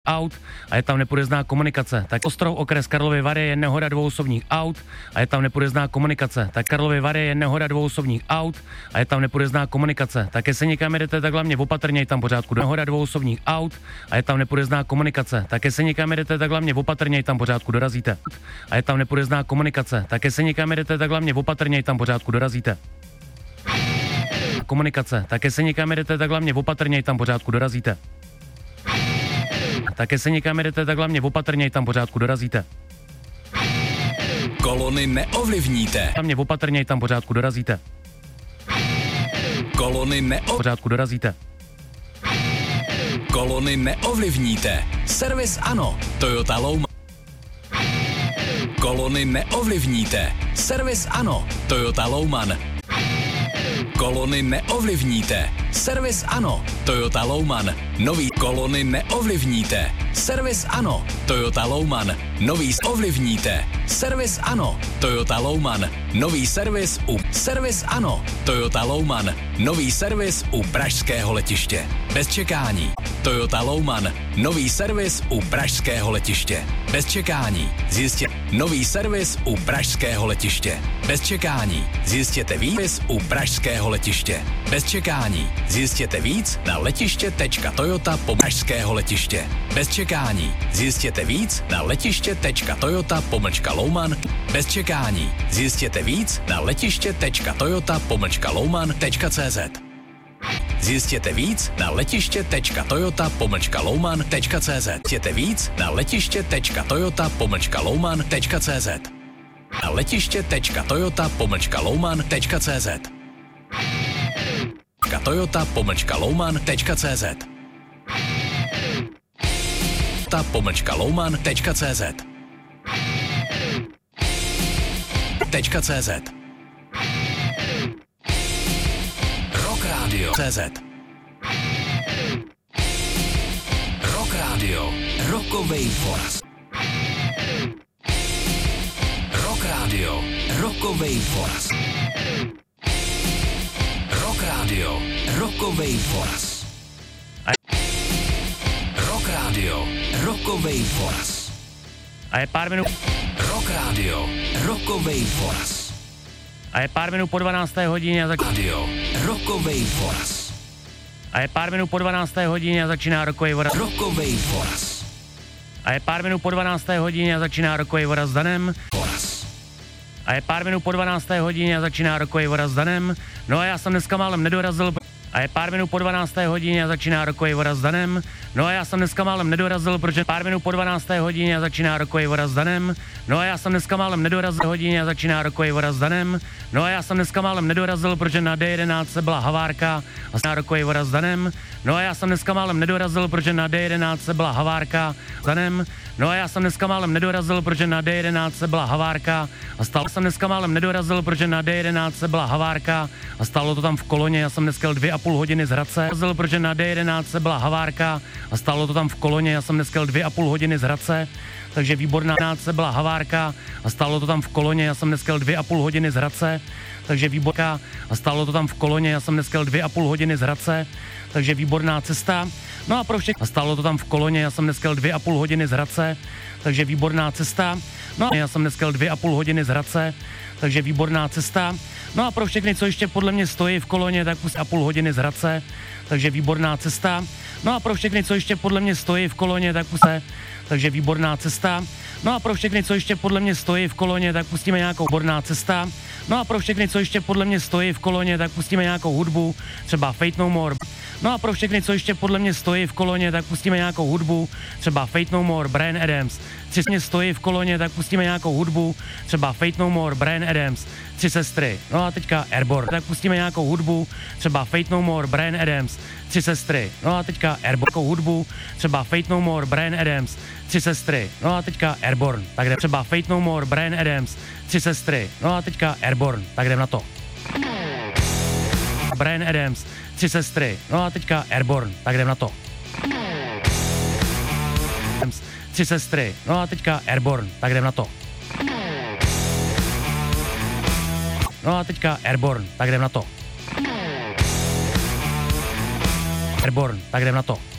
aut a je tam nepodezná komunikace. Tak ostrov okres Karlovy Vary je nehoda dvou osobních aut a je tam nepodezná komunikace. Tak Karlovy Vary je nehoda dvou osobních aut a je tam nepodezná komunikace. Tak jestli někam jedete, tak hlavně opatrně, je tam pořádku nehoda dvou osobních aut a je tam nepodezná komunikace. Tak jestli někam jedete, tak hlavně opatrně, je tam pořádku dorazíte. A je tam nepodezná komunikace. Tak jestli někam jedete, tak hlavně opatrně, je tam pořádku dorazíte. Komunikace. Tak jestli někam jedete, tak hlavně opatrně, je tam pořádku dorazíte. Tak jestli někam jedete, tak hlavně opatrně, tam pořádku dorazíte. Kolony neovlivníte. Hlavně opatrně, tam pořádku dorazíte. Kolony pořádku dorazíte. Kolony neovlivníte. Servis ano. Toyota Louma. Kolony neovlivníte. Servis ano. Toyota Louman. Kolony neovlivníte. Servis ano. Toyota Louman. Nový kolony neovlivníte. Servis ano. Toyota Louman. Nový ovlivníte. Servis ano. Toyota Louman. Nový servis u Servis ano. Toyota Louman. Nový servis u pražského letiště. Bez čekání. Toyota Louman. Nový servis u pražského letiště. Bez čekání. Zjistěte nový servis u pražského letiště. Bez čekání. Zjistěte víc u pražského letiště. Bez čekání. Zjistěte víc na letiště.toyota po pražského letiště. Bez čekání. Zjistěte víc na letiště.toyota-louman. Bez čekání. Zjistěte víc na letiště.toyota-louman.cz. Zjistěte víc na letiště.toyota-louman.cz. Zjistěte víc na letiště.toyota-louman.cz. Na letiště.toyota-louman.cz. Toyota-louman.cz. Toyota-louman.cz. .cz. Rock Radio CZ. Rock Radio. Rockovej Forest. Rock Radio. Rockovej Forest. Rock Radio. Rockovej Forest. Rock Radio. Rockovej Forest. A je pár minut. Rock Radio. Rockovej Forest. A je pár minut po 12. hodině a Radio. Rockovej Forest. A je pár minut po 12. hodině a začíná Rockovej Voraz. Rockovej Forest. A je pár minut po 12. hodině a začíná Rockovej Voraz s Danem. Forest. A je pár minut po 12. hodině a začíná Rockovej Voraz s Danem. No a já jsem dneska málem nedorazil. A je pár minut po 12. hodině a začíná Rockovej Voraz s Danem. No a já jsem dneska málem nedorazil, protože pár minut po 12. hodině a začíná Rockovej Voraz s Danem. No a já jsem dneska málem nedorazil hodině a začíná Rockovej Voraz s Danem. No a já jsem dneska málem nedorazil, protože na D11 byla havárka a začíná Rockovej Voraz s Danem. No a já jsem dneska málem nedorazil, protože na D11 byla havárka s Danem. No a já jsem dneska málem nedorazil, protože na D11 byla havárka a stalo jsem dneska málem nedorazil, protože na D11 byla havárka a stálo to tam v Koloně. Já jsem dneska 2,5 hodiny z Hradce, protože na D11 byla havárka a stálo to tam v Koloně. Já jsem dneska 2,5 hodiny z Hradce, takže výborná D11 byla havárka a stálo to tam v Koloně. Já jsem dneska 2,5 hodiny z Hradce, takže výborná a stálo to tam v Koloně. Já jsem dneska 2,5 hodiny z Hradce, takže výborná cesta. No a pro všechny, a stálo to tam v Koloně, já jsem dneska 2,5 hodiny z Hradce, takže výborná cesta. No a já jsem dneska 2,5 hodiny z Hradce, takže výborná cesta. No a pro všechny, co ještě podle mě stojí v Koloně, tak 2,5 hodiny z Hradce, takže výborná cesta. No a pro všechny, co ještě podle mě stojí v Koloně, tak takže výborná cesta. No a pro všechny, co ještě podle mě stojí v Koloně, tak pustíme nějakou výborná cesta. No a pro všechny, co ještě podle mě stojí v Koloně, tak pustíme nějakou hudbu, třeba Fate No More. No a pro všechny, co ještě podle mě stojí v Koloně, tak pustíme nějakou hudbu, třeba Fate No More, Bryan Adams. Tři mě stojí v Koloně, tak pustíme nějakou hudbu, třeba Fate No More, Bryan Adams. Tři sestry. No a teďka Airborne. Tak pustíme nějakou hudbu, třeba Fate No More, Bryan Adams. Tři sestry. No a teďka Airborne. Hudbu, třeba Fate No More, Bryan Adams. Tři sestry. No a teďka Airborne. Tak jdem třeba Fate No More, Bryan Adams. Tři sestry. No a teďka Airborne. Tak jdem na to. Bryan Adams. Tři sestry. No a teďka Airborne. Tak jdem na to. Tři sestry. No a teďka Airborne. Tak jdem na to. No a teďka Airborne. Tak jdem na to. Airborne. Tak jdem na to.